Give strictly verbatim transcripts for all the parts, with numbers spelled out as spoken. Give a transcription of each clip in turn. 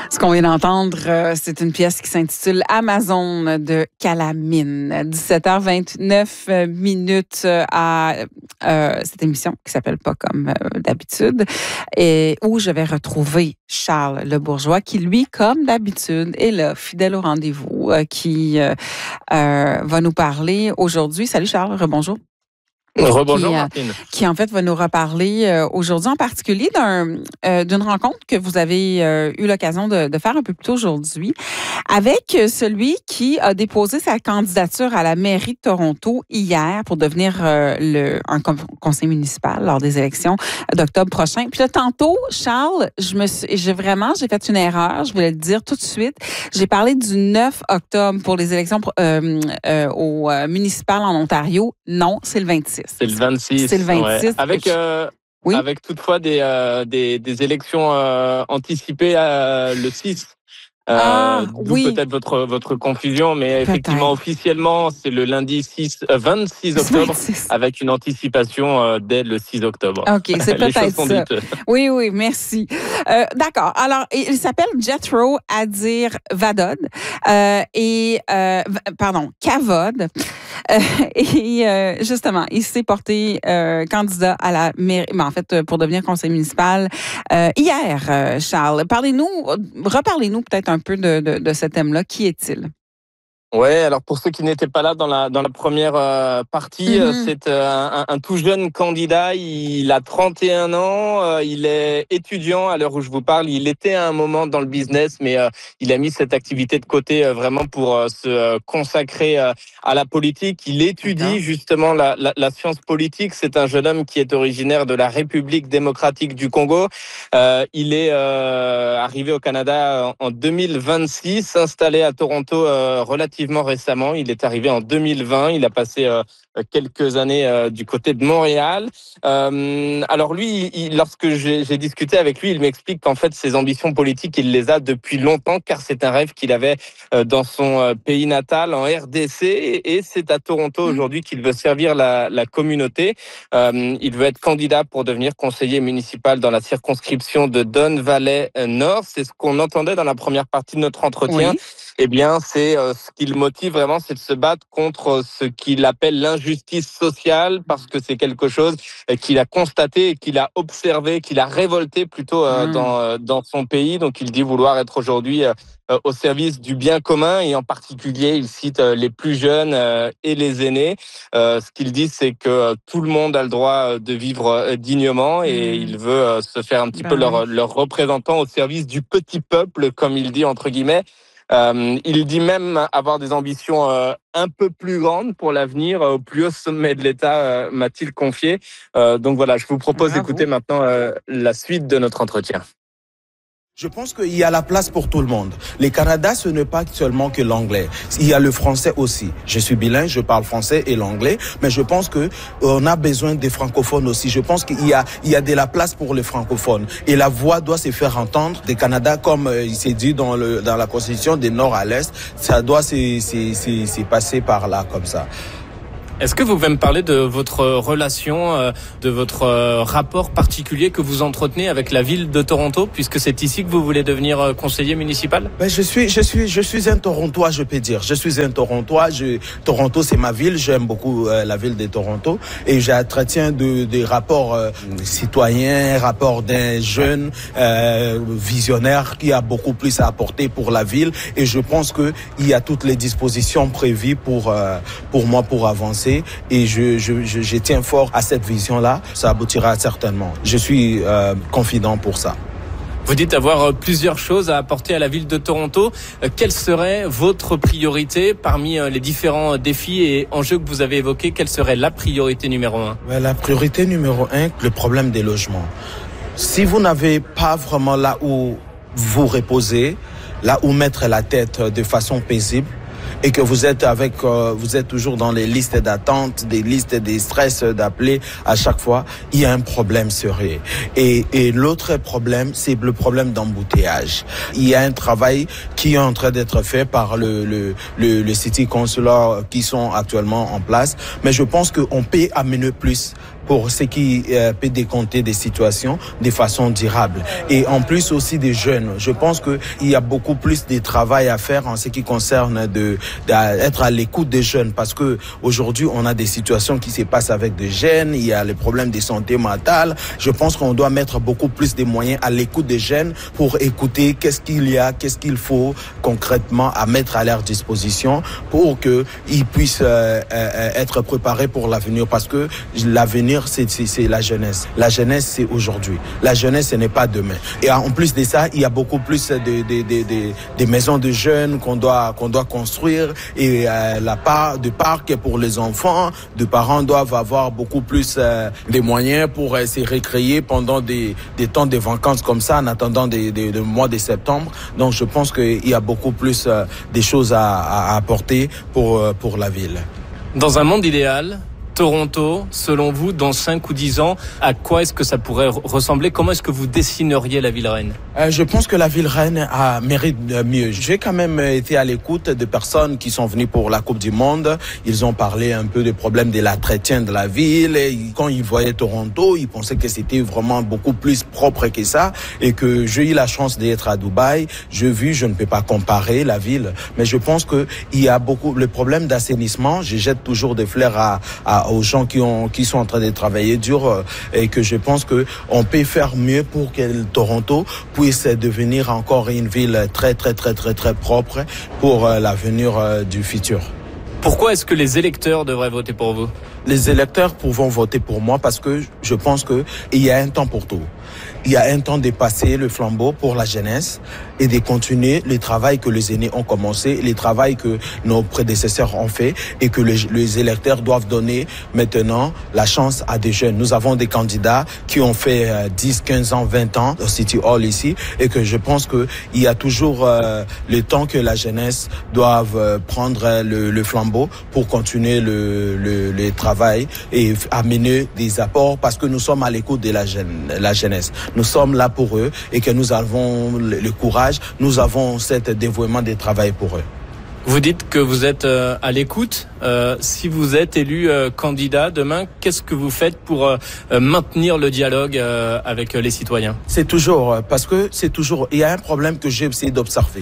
Ce qu'on vient d'entendre, euh, c'est une pièce qui s'intitule Amazon de Calamine. dix-sept heures vingt-neuf minutes à euh, cette émission qui s'appelle Pas comme euh, d'habitude et où je vais retrouver Charles Le Bourgeois qui, lui, comme d'habitude, est là, fidèle au rendez-vous, euh, qui euh, euh, va nous parler aujourd'hui. Salut Charles, rebonjour. Rebonjour qui, euh, Martine. Qui en fait va nous reparler euh, aujourd'hui en particulier d'un, euh, d'une rencontre que vous avez euh, eu l'occasion de, de faire un peu plus tôt aujourd'hui avec celui qui a déposé sa candidature à la mairie de Toronto hier pour devenir euh, le, un conseil municipal lors des élections d'octobre prochain. Puis là, tantôt, Charles, je me suis, j'ai vraiment, j'ai fait une erreur, je voulais le dire tout de suite. J'ai parlé du neuf octobre pour les élections euh, euh, au euh, municipal en Ontario. Non, c'est le vingt-six. C'est le vingt-six. C'est le vingt-six. Ouais. Avec, euh, oui? avec toutefois des, euh, des, des élections euh, anticipées euh, le six. Euh, ah, d'où oui. peut-être votre, votre confusion, mais peut-être. Effectivement, officiellement, c'est le lundi six, euh, vingt-six octobre, vingt-six. Avec une anticipation euh, dès le six octobre. OK, c'est peut-être ça. Oui, oui, merci. Euh, d'accord. Alors, il s'appelle Jethro Adir Vadod euh, et, euh, pardon, Kavod. Euh, et euh, justement, il s'est porté euh, candidat à la mairie, mais en fait, pour devenir conseiller municipal euh, hier, euh, Charles. Parlez-nous, reparlez-nous peut-être un peu de, de, de ce thème-là. Qui est-il? Ouais, alors pour ceux qui n'étaient pas là dans la dans la première euh, partie, mm-hmm. c'est euh, un, un tout jeune candidat. Il a trente et un ans. Euh, il est étudiant à l'heure où je vous parle. Il était à un moment dans le business, mais euh, il a mis cette activité de côté euh, vraiment pour euh, se euh, consacrer euh, à la politique. Il étudie okay. justement la, la, la science politique. C'est un jeune homme qui est originaire de la République démocratique du Congo. Euh, il est euh, arrivé au Canada en deux mille vingt-six, installé à Toronto euh, relativement récemment. Il est arrivé en deux mille vingt. Il a passé euh, quelques années euh, du côté de Montréal. Euh, alors lui, il, lorsque j'ai, j'ai discuté avec lui, il m'explique qu'en fait, ses ambitions politiques, il les a depuis longtemps, car c'est un rêve qu'il avait euh, dans son euh, pays natal, en R D C, et, et c'est à Toronto aujourd'hui qu'il veut servir la, la communauté. Euh, il veut être candidat pour devenir conseiller municipal dans la circonscription de Don Valley Nord. C'est ce qu'on entendait dans la première partie de notre entretien. Oui. Eh bien, c'est euh, ce qui le motive vraiment, c'est de se battre contre ce qu'il appelle l'injustice sociale, parce que c'est quelque chose qu'il a constaté, qu'il a observé, qu'il a révolté plutôt euh, mmh. dans euh, dans son pays. Donc, il dit vouloir être aujourd'hui euh, au service du bien commun, et en particulier, il cite euh, les plus jeunes euh, et les aînés. Euh, ce qu'il dit, c'est que euh, tout le monde a le droit de vivre euh, dignement, et mmh. il veut euh, se faire un petit ben. peu leur leur représentant au service du petit peuple, comme il dit entre guillemets. Euh, il dit même avoir des ambitions euh, un peu plus grandes pour l'avenir, euh, au plus haut sommet de l'État, euh, m'a-t-il confié. Euh, donc voilà, je vous propose Bravo. d'écouter maintenant euh, la suite de notre entretien. Je pense qu'il y a la place pour tout le monde. Le Canada, ce n'est pas seulement que l'anglais. Il y a le français aussi. Je suis bilingue, je parle français et l'anglais, mais je pense que on a besoin des francophones aussi. Je pense qu'il y a, il y a de la place pour les francophones. Et la voix doit se faire entendre. Le Canada, comme euh, il s'est dit dans le, dans la Constitution, des nord à l'est, ça doit se, se, se, se passer par là, comme ça. Est-ce que vous pouvez me parler de votre relation, de votre rapport particulier que vous entretenez avec la ville de Toronto, puisque c'est ici que vous voulez devenir conseiller municipal? Ben je suis, je suis, je suis un Torontois, je peux dire. Je suis un Torontois. Je, Toronto, c'est ma ville. J'aime beaucoup euh, la ville de Toronto, et j'entretiens de, des rapports euh, citoyens, rapports d'un jeune euh, visionnaire qui a beaucoup plus à apporter pour la ville. Et je pense que il y a toutes les dispositions prévues pour euh, pour moi pour avancer. Et je, je, je, je tiens fort à cette vision-là. Ça aboutira certainement. Je suis euh, confident pour ça. Vous dites avoir plusieurs choses à apporter à la ville de Toronto. Quelle serait votre priorité parmi les différents défis et enjeux que vous avez évoqués? Quelle serait la priorité numéro un? Ouais, la priorité numéro un, le problème des logements. Si vous n'avez pas vraiment là où vous reposer, là où mettre la tête de façon paisible, et que vous êtes avec, euh, vous êtes toujours dans les listes d'attente, des listes des stress d'appeler à chaque fois, il y a un problème sérieux. Et, et l'autre problème, c'est le problème d'embouteillage. Il y a un travail qui est en train d'être fait par le, le, le, le City Councilor qui sont actuellement en place, mais je pense qu'on peut amener plus pour ce qui euh, peut décompter des situations de façon durable. Et en plus aussi des jeunes. Je pense qu'il y a beaucoup plus de travail à faire en ce qui concerne de, d'être à l'écoute des jeunes, parce que aujourd'hui on a des situations qui se passent avec des jeunes, il y a les problèmes de santé mentale. Je pense qu'on doit mettre beaucoup plus de moyens à l'écoute des jeunes pour écouter qu'est-ce qu'il y a, qu'est-ce qu'il faut concrètement à mettre à leur disposition pour qu'ils puissent euh, euh, être préparés pour l'avenir, parce que l'avenir c'est, c'est, c'est la jeunesse. La jeunesse c'est aujourd'hui. La jeunesse ce n'est pas demain. Et en plus de ça, il y a beaucoup plus de, de, de, de, de, de maisons de jeunes qu'on doit, qu'on doit construire, et euh, la part de parcs pour les enfants, de parents doivent avoir beaucoup plus euh, de moyens pour euh, se récréer pendant des, des temps de vacances comme ça, en attendant des, des, des mois de septembre. Donc je pense qu'il y a beaucoup plus euh, des choses à, à apporter pour, euh, pour la ville. Dans un monde idéal, Toronto, selon vous, dans cinq ou dix ans, à quoi est-ce que ça pourrait ressembler? Comment est-ce que vous dessineriez la ville reine? euh, Je pense que la ville reine a, mérite mieux. J'ai quand même été à l'écoute de personnes qui sont venues pour la Coupe du Monde. Ils ont parlé un peu des problèmes de l'entretien de la ville. Et quand ils voyaient Toronto, ils pensaient que c'était vraiment beaucoup plus propre que ça. Et que j'ai eu la chance d'être à Dubaï. J'ai vu, je ne peux pas comparer la ville, mais je pense que il y a beaucoup le problème d'assainissement. Je jette toujours des fleurs à, à aux gens qui ont qui sont en train de travailler dur, euh, et que je pense que on peut faire mieux pour que Toronto puisse devenir encore une ville très très très très très propre pour euh, l'avenir euh, du futur. Pourquoi est-ce que les électeurs devraient voter pour vous? Les électeurs pourront voter pour moi parce que je pense que il y a un temps pour tout. Il y a un temps de passer le flambeau pour la jeunesse et de continuer le travail que les aînés ont commencé, le travail que nos prédécesseurs ont fait, et que les, les électeurs doivent donner maintenant la chance à des jeunes. Nous avons des candidats qui ont fait euh, dix, quinze ans, vingt ans au City Hall ici, et que je pense que il y a toujours euh, le temps que la jeunesse doive euh, prendre le, le flambeau pour continuer le, le, le travail et amener des apports, parce que nous sommes à l'écoute de la, jeune, la jeunesse. Nous sommes là pour eux et que nous avons le, le courage, nous avons cet dévouement de travail pour eux. Vous dites que vous êtes euh, à l'écoute. Euh, si vous êtes élu euh, candidat demain, qu'est-ce que vous faites pour euh, maintenir le dialogue euh, avec euh, les citoyens? C'est toujours, parce que c'est toujours, il y a un problème que j'ai essayé d'observer.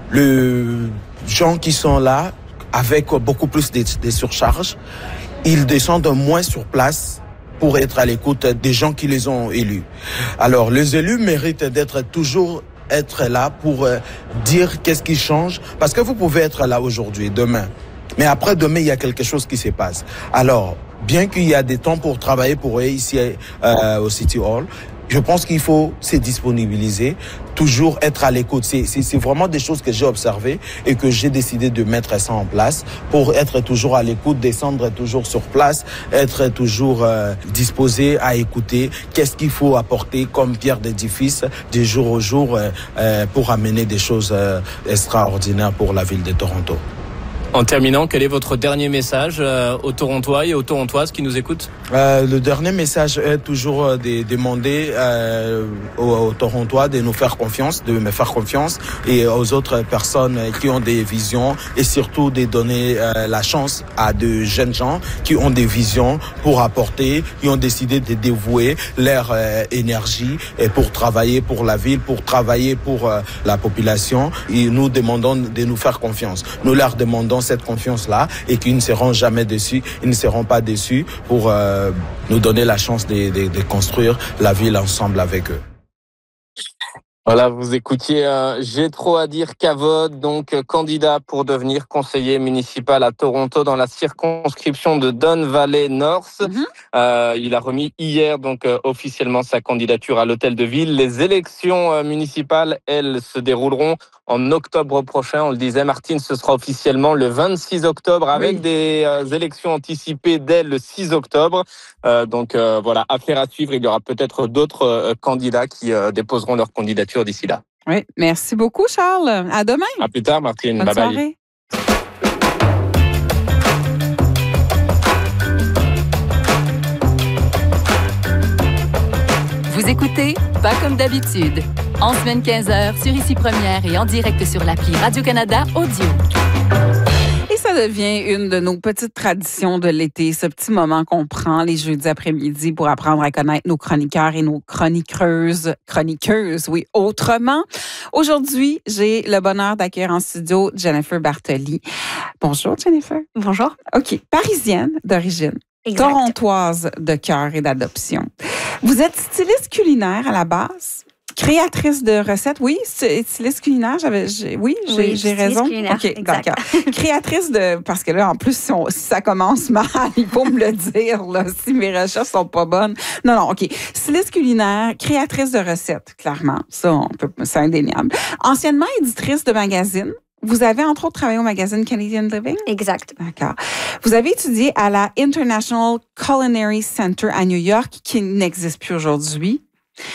Les gens qui sont là, avec beaucoup plus de, de surcharges, ils descendent moins sur place pour être à l'écoute des gens qui les ont élus. Alors, les élus méritent d'être toujours être là pour euh, dire qu'est-ce qui change, parce que vous pouvez être là aujourd'hui, demain, mais après demain, il y a quelque chose qui se passe. Alors, bien qu'il y a des temps pour travailler pour eux ici euh, au City Hall, je pense qu'il faut se disponibiliser, toujours être à l'écoute. C'est, c'est, c'est vraiment des choses que j'ai observées et que j'ai décidé de mettre ça en place pour être toujours à l'écoute, descendre toujours sur place, être toujours euh, disposé à écouter qu'est-ce qu'il faut apporter comme pierre d'édifice du jour au jour euh, euh, pour amener des choses euh, extraordinaires pour la ville de Toronto. En terminant, quel est votre dernier message euh, aux Torontois et aux Torontoises qui nous écoutent? euh, Le dernier message est toujours de demander euh, aux, aux Torontois de nous faire confiance, de me faire confiance, et aux autres personnes qui ont des visions, et surtout de donner euh, la chance à de jeunes gens qui ont des visions pour apporter, qui ont décidé de dévouer leur euh, énergie et pour travailler pour la ville, pour travailler pour euh, la population. Et nous demandons de nous faire confiance. Nous leur demandons cette confiance-là, et qu'ils ne seront jamais déçus, ils ne seront pas déçus pour euh, nous donner la chance de, de, de construire la ville ensemble avec eux. Voilà, vous écoutiez euh, J'ai trop à dire Kavod, donc euh, candidat pour devenir conseiller municipal à Toronto dans la circonscription de Don Valley North. Mm-hmm. Euh, il a remis hier donc euh, officiellement sa candidature à l'hôtel de ville. Les élections euh, municipales, elles, se dérouleront en octobre prochain. On le disait, Martine, ce sera officiellement le vingt-six octobre avec oui. des euh, élections anticipées dès le six octobre. Euh, donc euh, voilà, affaire à suivre. Il y aura peut-être d'autres euh, candidats qui euh, déposeront leur candidature d'ici là. Oui, merci beaucoup, Charles. À demain. À plus tard, Martine. Bonne bye soirée. Bye. Vous écoutez Pas comme d'habitude. En semaine quinze heures sur Ici Première et en direct sur l'appli Radio-Canada Audio. Et ça ça devient une de nos petites traditions de l'été, ce petit moment qu'on prend les jeudis après-midi pour apprendre à connaître nos chroniqueurs et nos chroniqueuses, chroniqueuses, oui, autrement. Aujourd'hui, j'ai le bonheur d'accueillir en studio Jennifer Bartoli. Bonjour, Jennifer. Bonjour. OK. Parisienne d'origine. Exact. Torontoise de cœur et d'adoption. Vous êtes styliste culinaire à la base? Créatrice de recettes, oui, styliste culinaire, j'avais, j'ai, oui, j'ai, oui, j'ai raison. Culinaire, OK, exact. d'accord. Créatrice de, parce que là, en plus, si, on, si ça commence mal, il faut me le dire, là, si mes recherches sont pas bonnes. Non, non, OK. Styliste culinaire, créatrice de recettes, clairement. Ça, on peut, c'est indéniable. Anciennement éditrice de magazine. Vous avez, entre autres, travaillé au magazine Canadian Living? Exact. D'accord. Vous avez étudié à la International Culinary Center à New York, qui n'existe plus aujourd'hui.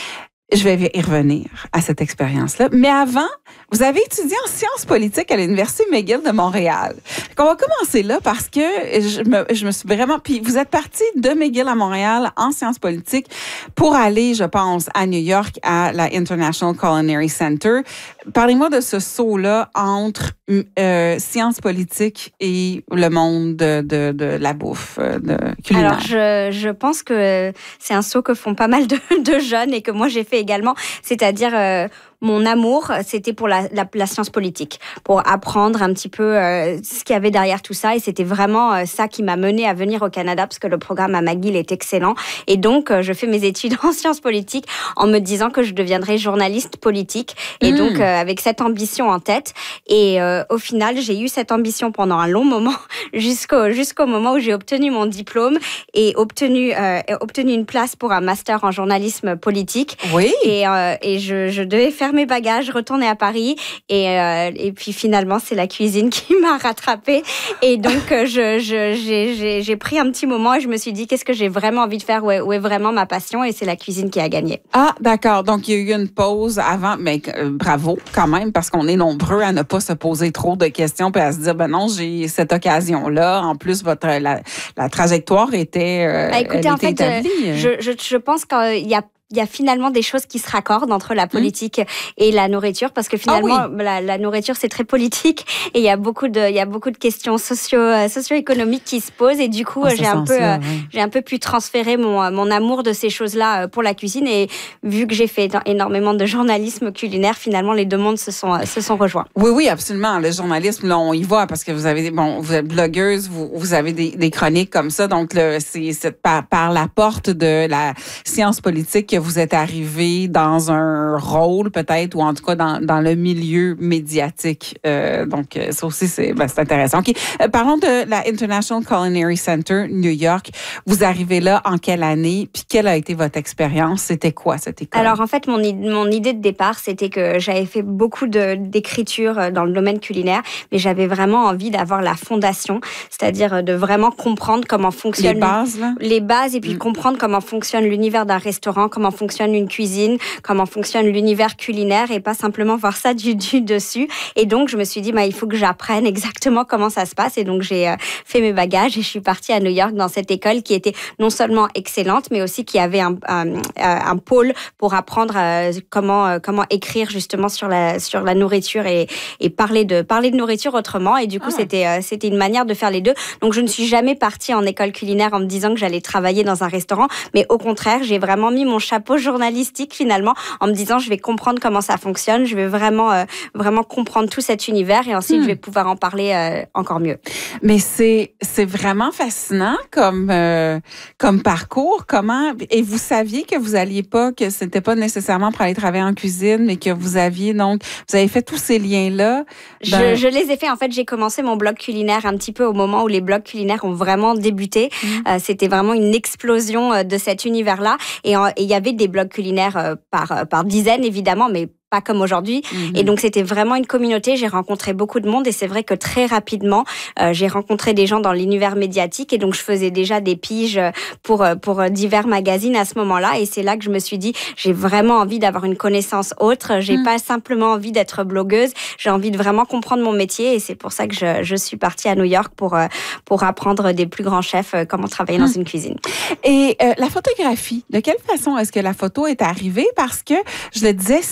Je vais y revenir à cette expérience-là. Mais avant, vous avez étudié en sciences politiques à l'Université McGill de Montréal. On va commencer là parce que je me, je me suis vraiment... Puis vous êtes parti de McGill à Montréal en sciences politiques pour aller, je pense, à New York, à la International Culinary Center. Parlez-moi de ce saut-là entre euh, sciences politiques et le monde de, de, de la bouffe de culinaire. Alors, je, je pense que c'est un saut que font pas mal de, de jeunes et que moi, j'ai fait également, c'est-à-dire euh, mon amour, c'était pour la, la, la science politique, pour apprendre un petit peu euh, ce qu'il y avait derrière tout ça, et c'était vraiment euh, ça qui m'a menée à venir au Canada, parce que le programme à McGill est excellent, et donc euh, je fais mes études en sciences politiques en me disant que je deviendrais journaliste politique, et mmh. donc euh, avec cette ambition en tête, et euh, au final, j'ai eu cette ambition pendant un long moment, jusqu'au, jusqu'au moment où j'ai obtenu mon diplôme, et obtenu, euh, obtenu une place pour un master en journalisme politique. Oui. Et, euh, et je, je devais faire mes bagages, retourner à Paris. Et, euh, et puis finalement, c'est la cuisine qui m'a rattrapée. Et donc, euh, je, je, j'ai, j'ai, j'ai pris un petit moment et je me suis dit, qu'est-ce que j'ai vraiment envie de faire? Où est, où est vraiment ma passion? Et c'est la cuisine qui a gagné. Ah, d'accord. Donc, il y a eu une pause avant. Mais euh, bravo quand même, parce qu'on est nombreux à ne pas se poser trop de questions puis à se dire, ben non, j'ai cette occasion-là. En plus, votre la, la trajectoire était, euh, bah, écoutez, elle en était fait, établie. Euh, je, je, je pense qu'il y a il y a finalement des choses qui se raccordent entre la politique mmh. et la nourriture, parce que finalement, ah oui. la, la nourriture, c'est très politique, et il y a beaucoup de, il y a beaucoup de questions socio, socio-économiques qui se posent, et du coup, oh, j'ai un peu, euh, oui. j'ai un peu pu transférer mon, mon amour de ces choses-là pour la cuisine, et vu que j'ai fait énormément de journalisme culinaire, finalement, les deux mondes se sont, se sont rejoints. Oui, oui, absolument. Le journalisme, là, on y va, parce que vous avez, bon, vous êtes blogueuse, vous, vous avez des, des chroniques comme ça, donc, le, c'est, c'est par, par la porte de la science politique que vous êtes arrivé dans un rôle peut-être, ou en tout cas dans, dans le milieu médiatique. Euh, donc, ça aussi, c'est, ben, c'est intéressant. OK. Euh, parlons de la International Culinary Center, New York. Vous arrivez là en quelle année? Puis quelle a été votre expérience? C'était quoi cette école? Alors, en fait, mon, mon idée de départ, c'était que j'avais fait beaucoup de, d'écriture dans le domaine culinaire, mais j'avais vraiment envie d'avoir la fondation, c'est-à-dire de vraiment comprendre comment fonctionne... Les bases, là? Les bases, et puis mmh. comprendre comment fonctionne l'univers d'un restaurant, comment fonctionne une cuisine, comment fonctionne l'univers culinaire, et pas simplement voir ça du, du dessus. Et donc, je me suis dit, bah, il faut que j'apprenne exactement comment ça se passe. Et donc, j'ai euh, fait mes bagages et je suis partie à New York dans cette école qui était non seulement excellente, mais aussi qui avait un, un, un pôle pour apprendre euh, comment, euh, comment écrire justement sur la, sur la nourriture et, et parler, de, parler de nourriture autrement. Et du coup, ah. c'était, euh, c'était une manière de faire les deux. Donc, je ne suis jamais partie en école culinaire en me disant que j'allais travailler dans un restaurant, mais au contraire, j'ai vraiment mis mon chapeau journalistique finalement en me disant je vais comprendre comment ça fonctionne, je vais vraiment euh, vraiment comprendre tout cet univers, et ensuite hmm. je vais pouvoir en parler euh, encore mieux. Mais c'est c'est vraiment fascinant comme euh, comme parcours. Comment, et vous saviez que vous alliez pas, que c'était pas nécessairement pour aller travailler en cuisine, mais que vous aviez donc vous avez fait tous ces liens là. Dans... Je, je les ai fait en fait. J'ai commencé mon blog culinaire un petit peu au moment où les blogs culinaires ont vraiment débuté. Hmm. Euh, c'était vraiment une explosion de cet univers là, et il y avait des blogs culinaires euh, par, euh, par dizaines, évidemment, mais pas comme aujourd'hui. Mmh. Et donc, c'était vraiment une communauté. J'ai rencontré beaucoup de monde, et c'est vrai que très rapidement, euh, j'ai rencontré des gens dans l'univers médiatique, et donc je faisais déjà des piges pour, pour divers magazines à ce moment-là. Et c'est là que je me suis dit, j'ai vraiment envie d'avoir une connaissance autre. J'ai mmh. pas simplement envie d'être blogueuse. J'ai envie de vraiment comprendre mon métier, et c'est pour ça que je, je suis partie à New York pour, pour apprendre des plus grands chefs comment travailler mmh. dans une cuisine. Et euh, la photographie, de quelle façon est-ce que la photo est arrivée? Parce que, je le disais, styliste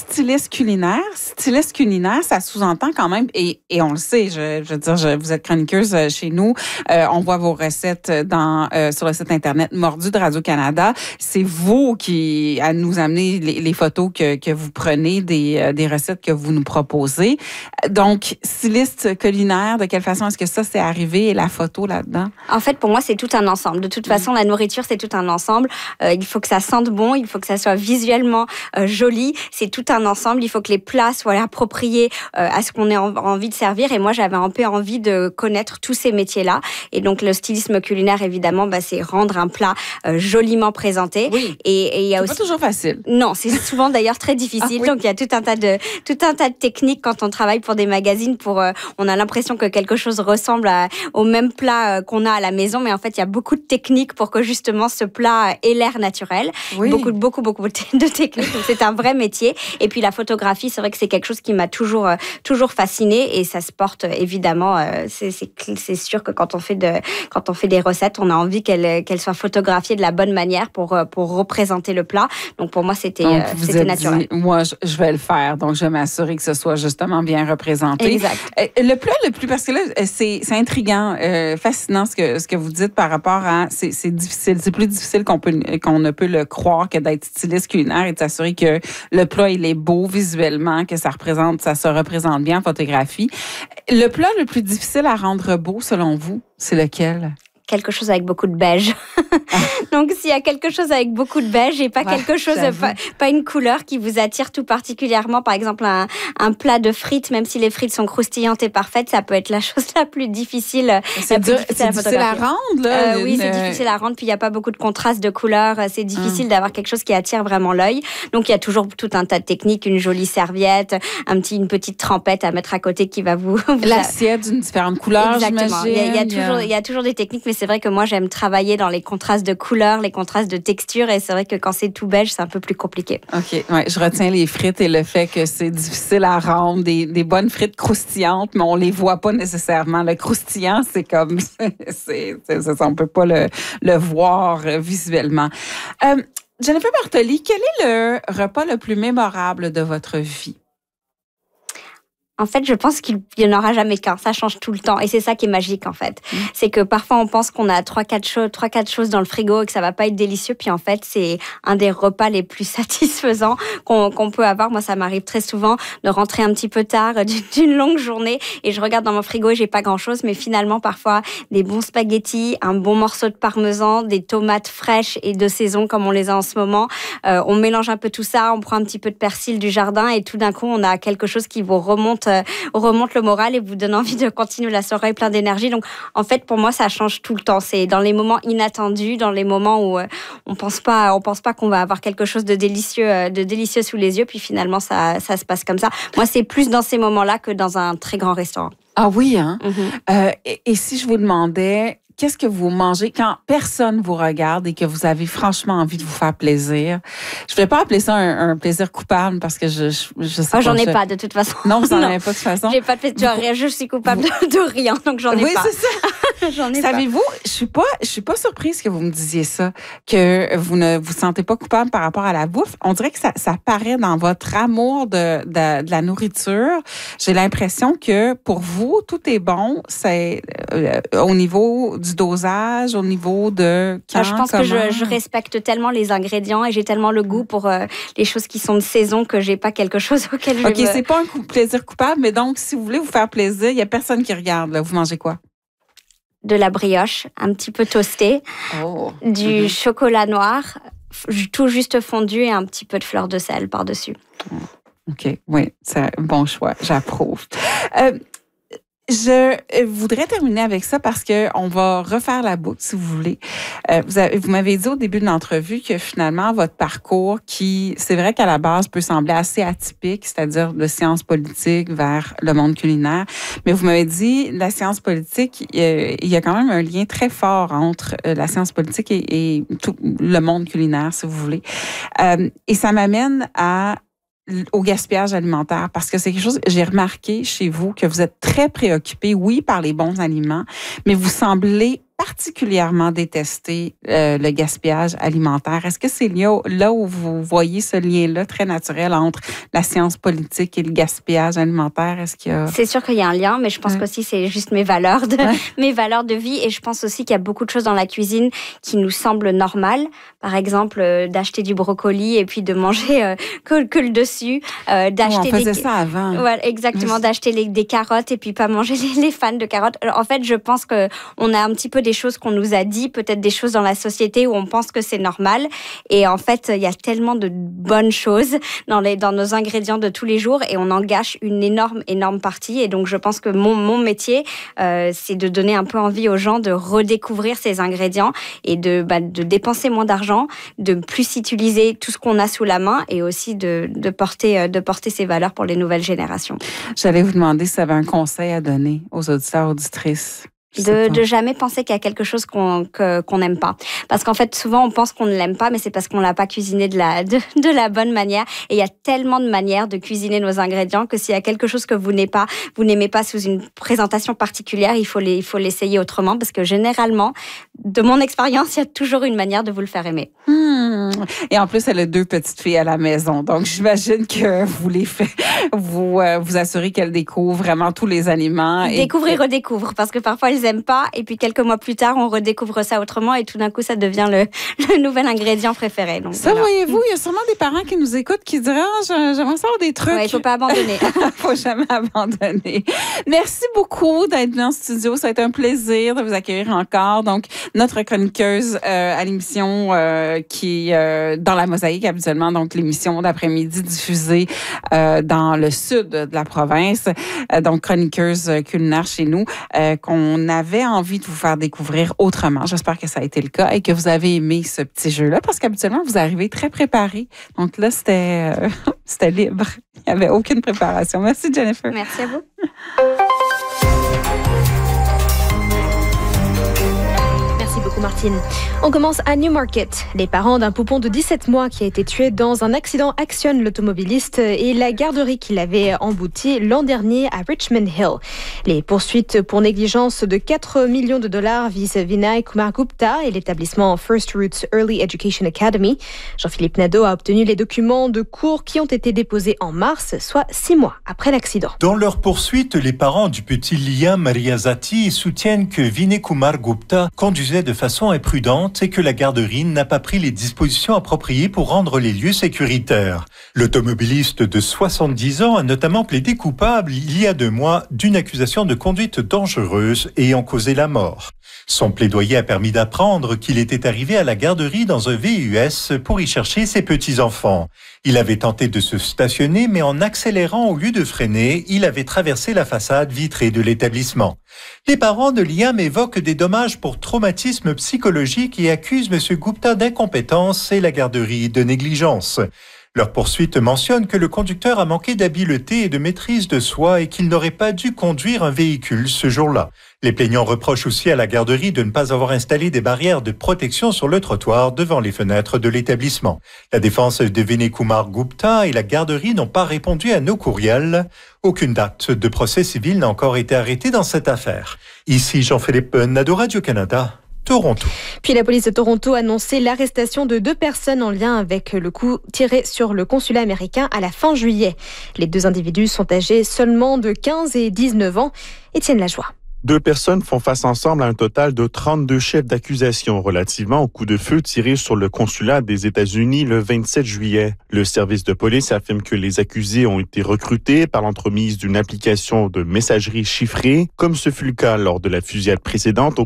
styliste culinaire, styliste culinaire, ça sous-entend quand même, et, et on le sait, je, je veux dire, je, vous êtes chroniqueuse chez nous, euh, on voit vos recettes dans euh, sur le site internet Mordu de Radio-Canada. C'est vous qui à nous amener les, les photos que, que vous prenez des, euh, des recettes que vous nous proposez. Donc, styliste culinaire, de quelle façon est-ce que ça s'est arrivé et la photo là-dedans? En fait, pour moi, c'est tout un ensemble. De toute façon, la nourriture, c'est tout un ensemble. Euh, il faut que ça sente bon, il faut que ça soit visuellement euh, joli. C'est tout un ensemble. Il faut que les plats soient appropriés euh, à ce qu'on ait en, envie de servir. Et moi, j'avais un peu envie de connaître tous ces métiers-là. Et donc, le stylisme culinaire, évidemment, bah, c'est rendre un plat euh, joliment présenté. Oui. Et, et il y a c'est aussi pas toujours facile. Non, c'est souvent d'ailleurs très difficile. Ah, oui. Donc, il y a tout un tas de tout un tas de techniques quand on travaille pour des magazines. Pour, euh, on a l'impression que quelque chose ressemble à, au même plat euh, qu'on a à la maison, mais en fait, il y a beaucoup de techniques pour que justement ce plat ait l'air naturel. Oui. Beaucoup, beaucoup, beaucoup de techniques. Donc, c'est un vrai métier. Et puis, la photographie, c'est vrai que c'est quelque chose qui m'a toujours, euh, toujours fascinée et ça se porte évidemment. Euh, c'est, c'est, c'est sûr que quand on fait de, quand on fait des recettes, on a envie qu'elles, qu'elles soient photographiées de la bonne manière pour, pour représenter le plat. Donc, pour moi, c'était, donc, euh, vous c'était êtes naturel. Dit, moi, je, je vais le faire. Donc, je vais m'assurer que ce soit justement bien représenté. Exact. Euh, le plat le plus, parce que là, c'est, c'est intriguant, euh, fascinant ce que, ce que vous dites par rapport à, c'est, c'est difficile, c'est plus difficile qu'on peut, qu'on ne peut le croire que d'être styliste culinaire et de s'assurer que le plat, il est beau visuellement, que ça représente, ça se représente bien en photographie. Le plat le plus difficile à rendre beau, selon vous, c'est lequel? Quelque chose avec beaucoup de beige. Ah. Donc, s'il y a quelque chose avec beaucoup de beige et pas ouais, quelque chose, pas, pas une couleur qui vous attire tout particulièrement, par exemple un, un plat de frites, même si les frites sont croustillantes et parfaites, ça peut être la chose la plus difficile. C'est, dur, difficile, c'est à difficile à rendre, là. Euh, oui, c'est difficile à rendre, puis il n'y a pas beaucoup de contraste de couleurs. C'est difficile hum. d'avoir quelque chose qui attire vraiment l'œil. Donc, il y a toujours tout un tas de techniques, une jolie serviette, un petit, une petite trempette à mettre à côté qui va vous... L'assiette d'une différente couleur, exactement. j'imagine. Il y a, il y a toujours, il y a toujours des techniques, mais c'est vrai que moi, j'aime travailler dans les contrastes de couleurs, les contrastes de texture, et c'est vrai que quand c'est tout beige, c'est un peu plus compliqué. OK. Ouais, je retiens les frites et le fait que c'est difficile à rendre, des, des bonnes frites croustillantes, mais on les voit pas nécessairement. Le croustillant, c'est comme... c'est, c'est, c'est, on peut pas le, le voir visuellement. Euh, Jennifer Bartoli, quel est le repas le plus mémorable de votre vie? En fait, je pense qu'il n'y en aura jamais qu'un. Ça change tout le temps. Et c'est ça qui est magique, en fait. Mmh. C'est que parfois, on pense qu'on a trois, quatre choses, trois, quatre choses dans le frigo et que ça va pas être délicieux. Puis en fait, c'est un des repas les plus satisfaisants qu'on, qu'on peut avoir. Moi, ça m'arrive très souvent de rentrer un petit peu tard d'une longue journée et je regarde dans mon frigo et j'ai pas grand chose. Mais finalement, parfois, des bons spaghettis, un bon morceau de parmesan, des tomates fraîches et de saison comme on les a en ce moment. Euh, on mélange un peu tout ça, on prend un petit peu de persil du jardin et tout d'un coup, on a quelque chose qui vous remonte remonte le moral et vous donne envie de continuer la soirée plein d'énergie. Donc, en fait, pour moi, ça change tout le temps. C'est dans les moments inattendus, dans les moments où euh, on pense pas, on pense pas qu'on va avoir quelque chose de délicieux, euh, de délicieux sous les yeux. Puis finalement, ça, ça se passe comme ça. Moi, c'est plus dans ces moments-là que dans un très grand restaurant. Ah oui, hein? Mm-hmm. Euh, et, et si je vous demandais, qu'est-ce que vous mangez quand personne vous regarde et que vous avez franchement envie de vous faire plaisir? Je ne vais pas appeler ça un, un plaisir coupable parce que je, je, je sais oh, pas. J'en ai je... pas de toute façon. Non, vous n'en avez pas de toute façon? J'ai pas de plaisir. Vous... Je suis coupable vous... de, de rien, donc j'en ai oui, pas. Oui, c'est ça. j'en ai Savez-vous, pas. je suis pas, je suis pas surprise que vous me disiez ça, que vous ne vous sentez pas coupable par rapport à la bouffe. On dirait que ça, ça paraît dans votre amour de, de, de la nourriture. J'ai l'impression que pour vous, tout est bon. C'est euh, au niveau du dosage, au niveau de quand, je pense comment? que je, je respecte tellement les ingrédients et j'ai tellement le goût pour euh, les choses qui sont de saison que j'ai pas quelque chose auquel je OK, me... c'est pas un plaisir coupable, mais donc, si vous voulez vous faire plaisir, il y a personne qui regarde, là. Vous mangez quoi? De la brioche, un petit peu toastée, oh. du mm-hmm. chocolat noir, tout juste fondu et un petit peu de fleur de sel par-dessus. OK, oui, c'est un bon choix, j'approuve. Euh, Je voudrais terminer avec ça parce que on va refaire la boucle, si vous voulez. Euh, vous, avez, vous m'avez dit au début de l'entrevue que finalement, votre parcours, qui, c'est vrai qu'à la base, peut sembler assez atypique, c'est-à-dire de sciences politiques vers le monde culinaire, mais vous m'avez dit, la science politique, euh, il y a quand même un lien très fort entre euh, la science politique et, et tout le monde culinaire, si vous voulez. Euh, et ça m'amène à au gaspillage alimentaire, parce que c'est quelque chose, j'ai remarqué chez vous que vous êtes très préoccupé, oui, par les bons aliments, mais vous semblez particulièrement détesté euh, le gaspillage alimentaire. Est-ce que c'est là, là où vous voyez ce lien-là très naturel entre la science politique et le gaspillage alimentaire? Est-ce qu'il y a... C'est sûr qu'il y a un lien, mais je pense ouais. qu'aussi c'est juste mes valeurs, de, ouais. mes valeurs de vie. Et je pense aussi qu'il y a beaucoup de choses dans la cuisine qui nous semblent normales. Par exemple, euh, d'acheter du brocoli et puis de manger euh, que, que le dessus. Euh, d'acheter oh, on faisait des... ça avant. Voilà, exactement, oui. d'acheter les, des carottes et puis pas manger les, les fans de carottes. Alors, en fait, je pense qu'on a un petit peu des choses qu'on nous a dit, peut-être des choses dans la société où on pense que c'est normal. Et en fait, il y a tellement de bonnes choses dans, les, dans nos ingrédients de tous les jours et on en gâche une énorme, énorme partie. Et donc, je pense que mon, mon métier, euh, c'est de donner un peu envie aux gens de redécouvrir ces ingrédients et de, bah, de dépenser moins d'argent, de plus utiliser tout ce qu'on a sous la main et aussi de, de, porter, de porter ces valeurs pour les nouvelles générations. J'allais vous demander si vous avez un conseil à donner aux auditeurs, auditrices. De, de jamais penser qu'il y a quelque chose qu'on que, qu'on n'aime pas. Parce qu'en fait, souvent, on pense qu'on ne l'aime pas, mais c'est parce qu'on l'a pas cuisiné de la, de, de la bonne manière. Et il y a tellement de manières de cuisiner nos ingrédients que s'il y a quelque chose que vous n'aimez pas, vous n'aimez pas sous une présentation particulière, il faut les, il faut l'essayer autrement parce que généralement, de mon expérience, il y a toujours une manière de vous le faire aimer. Mmh. Et en plus, elle a deux petites filles à la maison. Donc, j'imagine que vous les faites, vous, euh, vous assurez qu'elles découvrent vraiment tous les aliments. Découvre et, et redécouvre parce que parfois, elles aiment pas et puis quelques mois plus tard on redécouvre ça autrement et tout d'un coup ça devient le, le nouvel ingrédient préféré. Donc, ça voilà. Voyez-vous, il y a sûrement des parents qui nous écoutent qui diraient oh, j'aimerais savoir des trucs. Il ne faut pas abandonner. Il ne faut jamais abandonner. Merci beaucoup d'être venue en studio, ça a été un plaisir de vous accueillir encore. Donc notre chroniqueuse euh, à l'émission euh, qui est euh, dans la Mosaïque habituellement, donc l'émission d'après-midi diffusée euh, dans le sud de la province, euh, donc chroniqueuse culinaire chez nous, euh, qu'on avait envie de vous faire découvrir autrement. J'espère que ça a été le cas et que vous avez aimé ce petit jeu-là parce qu'habituellement, vous arrivez très préparé. Donc là, c'était, euh, c'était libre. Il n'y avait aucune préparation. Merci, Jennifer. Merci à vous. Martine. On commence à Newmarket. Les parents d'un poupon de dix-sept mois qui a été tué dans un accident actionnent l'automobiliste et la garderie qui l'avait embouti l'an dernier à Richmond Hill. Les poursuites pour négligence de quatre millions de dollars visent Vinay Kumar Gupta et l'établissement First Roots Early Education Academy. Jean-Philippe Nadeau a obtenu les documents de cours qui ont été déposés en mars, soit six mois après l'accident. Dans leur poursuite, les parents du petit Liam Riazati soutiennent que Vinay Kumar Gupta conduisait de façon imprudente et que la garderie n'a pas pris les dispositions appropriées pour rendre les lieux sécuritaires. L'automobiliste de soixante-dix ans a notamment plaidé coupable il y a deux mois d'une accusation de conduite dangereuse ayant causé la mort. Son plaidoyer a permis d'apprendre qu'il était arrivé à la garderie dans un V U S pour y chercher ses petits-enfants. Il avait tenté de se stationner, mais en accélérant au lieu de freiner, il avait traversé la façade vitrée de l'établissement. Les parents de Liam évoquent des dommages pour traumatisme psychologique et accusent M. Gupta d'incompétence et la garderie de négligence. Leur poursuite mentionne que le conducteur a manqué d'habileté et de maîtrise de soi et qu'il n'aurait pas dû conduire un véhicule ce jour-là. Les plaignants reprochent aussi à la garderie de ne pas avoir installé des barrières de protection sur le trottoir devant les fenêtres de l'établissement. La défense de Vinay Kumar Gupta et la garderie n'ont pas répondu à nos courriels. Aucune date de procès civil n'a encore été arrêtée dans cette affaire. Ici Jean-Philippe Nadeau, Radio-Canada. Toronto. Puis la police de Toronto a annoncé l'arrestation de deux personnes en lien avec le coup tiré sur le consulat américain à la fin juillet. Les deux individus sont âgés seulement de quinze et dix-neuf ans. Étienne Lajoie. Deux personnes font face ensemble à un total de trente-deux chefs d'accusation relativement au coup de feu tiré sur le consulat des États-Unis le vingt-sept juillet. Le service de police affirme que les accusés ont été recrutés par l'entremise d'une application de messagerie chiffrée, comme ce fut le cas lors de la fusillade précédente au